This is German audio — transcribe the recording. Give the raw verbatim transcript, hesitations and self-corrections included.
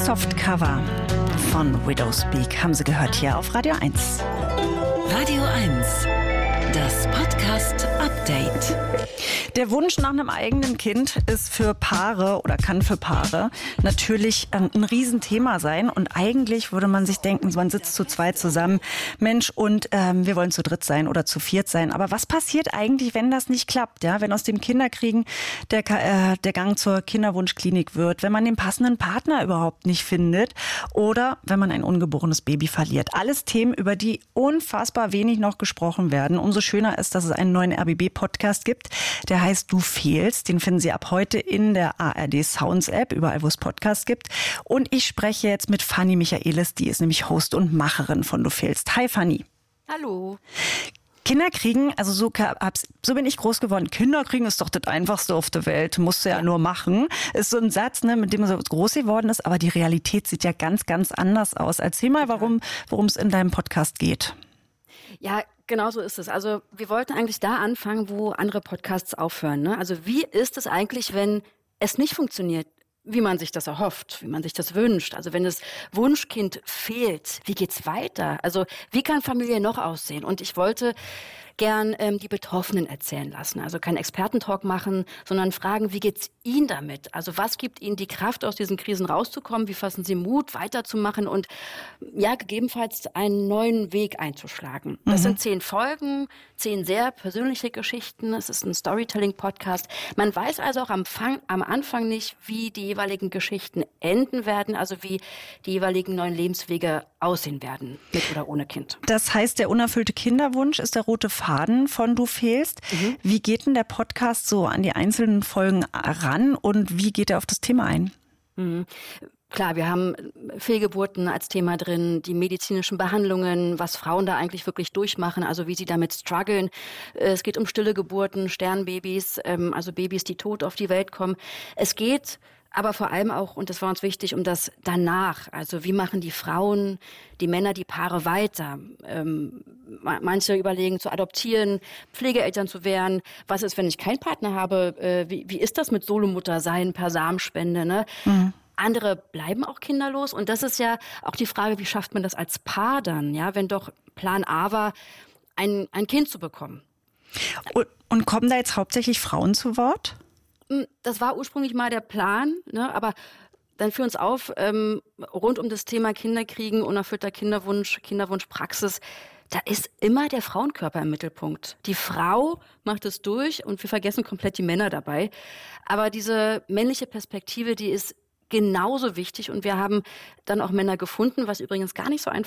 Softcover von Widowspeak haben Sie gehört hier auf Radio eins. Radio eins, das Podcast-Update. Der Wunsch nach einem eigenen Kind ist für Paare oder kann für Paare natürlich ähm, ein Riesenthema sein. Und eigentlich würde man sich denken, man sitzt zu zweit zusammen, Mensch, und ähm, wir wollen zu dritt sein oder zu viert sein. Aber was passiert eigentlich, wenn das nicht klappt? Ja, wenn aus dem Kinderkriegen der, äh, der Gang zur Kinderwunschklinik wird, wenn man den passenden Partner überhaupt nicht findet oder wenn man ein ungeborenes Baby verliert. Alles Themen, über die unfassbar wenig noch gesprochen werden. Umso schöner ist, dass es einen neuen R B B-Podcast gibt, der heißt Du fehlst. Den finden Sie ab heute in der A R D Sounds App, überall wo es Podcasts gibt. Und ich spreche jetzt mit Fanny Michaelis, die ist nämlich Host und Macherin von Du fehlst. Hi Fanny. Hallo. Kinder kriegen, also so, so bin ich groß geworden. Kinder kriegen ist doch das Einfachste auf der Welt. Musst du ja, ja nur machen. Ist so ein Satz, ne, mit dem man so groß geworden ist. Aber die Realität sieht ja ganz, ganz anders aus. Erzähl mal, warum, worum es in deinem Podcast geht. Ja, genau so ist es. Also wir wollten eigentlich da anfangen, wo andere Podcasts aufhören. Ne? Also wie ist es eigentlich, wenn es nicht funktioniert, wie man sich das erhofft, wie man sich das wünscht? Also wenn das Wunschkind fehlt, wie geht's weiter? Also wie kann Familie noch aussehen? Und ich wollte gern ähm, die Betroffenen erzählen lassen. Also keinen Expertentalk machen, sondern fragen, wie geht's Ihnen damit? Also was gibt Ihnen die Kraft, aus diesen Krisen rauszukommen? Wie fassen Sie Mut, weiterzumachen und ja, gegebenenfalls einen neuen Weg einzuschlagen? Das mhm. sind zehn Folgen, zehn sehr persönliche Geschichten. Es ist ein Storytelling-Podcast. Man weiß also auch am, Fang, am Anfang nicht, wie die jeweiligen Geschichten enden werden, also wie die jeweiligen neuen Lebenswege aussehen werden, mit oder ohne Kind. Das heißt, der unerfüllte Kinderwunsch ist der rote Faden von Du fehlst. Mhm. Wie geht denn der Podcast so an die einzelnen Folgen ran und wie geht er auf das Thema ein? Mhm. Klar, wir haben Fehlgeburten als Thema drin, die medizinischen Behandlungen, was Frauen da eigentlich wirklich durchmachen, also wie sie damit strugglen. Es geht um stille Geburten, Sternbabys, also Babys, die tot auf die Welt kommen. Es geht aber vor allem auch, und das war uns wichtig, um das danach. Also wie machen die Frauen, die Männer, die Paare weiter? Ähm, manche überlegen zu adoptieren, Pflegeeltern zu werden. Was ist, wenn ich keinen Partner habe? Äh, wie, wie ist das mit Solomutter sein per Samenspende? Ne? Mhm. Andere bleiben auch kinderlos. Und das ist ja auch die Frage, wie schafft man das als Paar dann? Ja, wenn doch Plan A war, ein, ein Kind zu bekommen. Und, und kommen da jetzt hauptsächlich Frauen zu Wort? Das war ursprünglich mal der Plan, ne? Aber dann führ uns auf, ähm, rund um das Thema Kinderkriegen, unerfüllter Kinderwunsch, Kinderwunschpraxis, da ist immer der Frauenkörper im Mittelpunkt. Die Frau macht es durch und wir vergessen komplett die Männer dabei. Aber diese männliche Perspektive, die ist genauso wichtig und wir haben dann auch Männer gefunden, was übrigens gar nicht so einfach